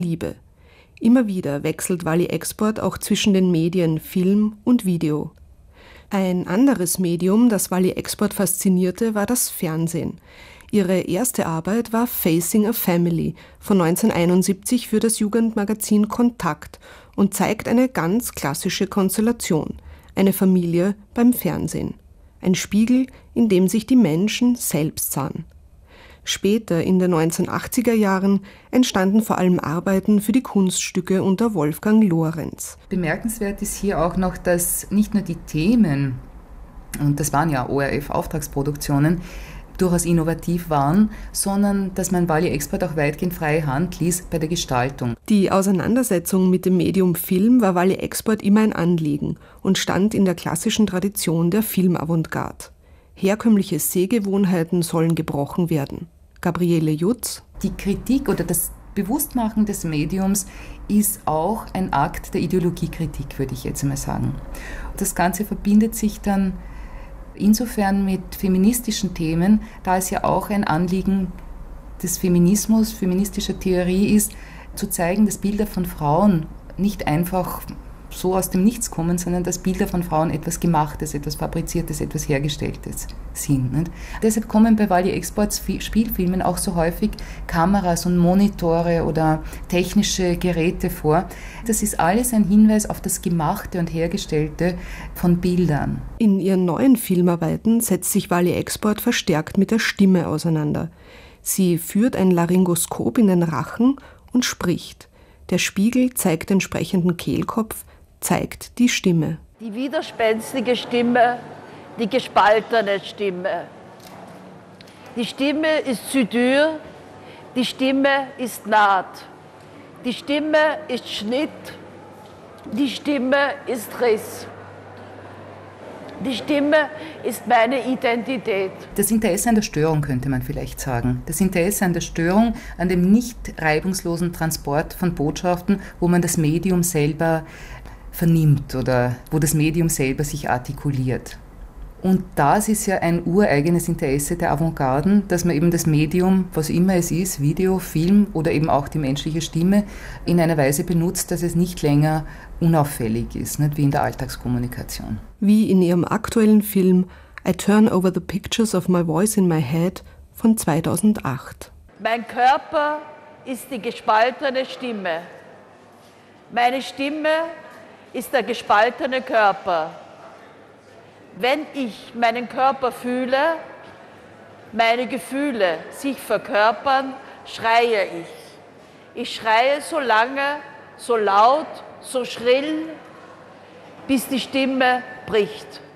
Liebe. Immer wieder wechselt Wally Export auch zwischen den Medien Film und Video. Ein anderes Medium, das Wally Export faszinierte, war das Fernsehen. Ihre erste Arbeit war Facing a Family von 1971 für das Jugendmagazin Kontakt und zeigt eine ganz klassische Konstellation: eine Familie beim Fernsehen. Ein Spiegel, in dem sich die Menschen selbst sahen. Später, in den 1980er Jahren, entstanden vor allem Arbeiten für die Kunststücke unter Wolfgang Lorenz. Bemerkenswert ist hier auch noch, dass nicht nur die Themen, und das waren ja ORF-Auftragsproduktionen, durchaus innovativ waren, sondern dass man Wally Export auch weitgehend freie Hand ließ bei der Gestaltung. Die Auseinandersetzung mit dem Medium Film war Wally Export immer ein Anliegen und stand in der klassischen Tradition der Filmavantgarde. Herkömmliche Sehgewohnheiten sollen gebrochen werden. Gabriele Jutz. Die Kritik oder das Bewusstmachen des Mediums ist auch ein Akt der Ideologiekritik, würde ich jetzt einmal sagen. Das Ganze verbindet sich dann insofern mit feministischen Themen, da es ja auch ein Anliegen des Feminismus, feministischer Theorie ist, zu zeigen, dass Bilder von Frauen nicht einfach so aus dem Nichts kommen, sondern dass Bilder von Frauen etwas Gemachtes, etwas Fabriziertes, etwas Hergestelltes sind. Nicht? Deshalb kommen bei Wally Exports Spielfilmen auch so häufig Kameras und Monitore oder technische Geräte vor. Das ist alles ein Hinweis auf das Gemachte und Hergestellte von Bildern. In ihren neuen Filmarbeiten setzt sich Wally Export verstärkt mit der Stimme auseinander. Sie führt ein Laryngoskop in den Rachen und spricht. Der Spiegel zeigt den sprechenden Kehlkopf, zeigt die Stimme. Die widerspenstige Stimme, die gespaltene Stimme. Die Stimme ist Suture, die Stimme ist Naht, die Stimme ist Schnitt, die Stimme ist Riss. Die Stimme ist meine Identität. Das Interesse an der Störung könnte man vielleicht sagen. Das Interesse an der Störung, an dem nicht reibungslosen Transport von Botschaften, wo man das Medium selber vernimmt oder wo das Medium selber sich artikuliert. Und das ist ja ein ureigenes Interesse der Avantgarden, dass man eben das Medium, was immer es ist, Video, Film oder eben auch die menschliche Stimme, in einer Weise benutzt, dass es nicht länger unauffällig ist, nicht wie in der Alltagskommunikation. Wie in ihrem aktuellen Film I Turn Over the Pictures of My Voice in My Head von 2008. Mein Körper ist die gespaltene Stimme. Meine Stimme ist der gespaltene Körper. Wenn ich meinen Körper fühle, meine Gefühle sich verkörpern, schreie ich. Ich schreie so lange, so laut, so schrill, bis die Stimme bricht.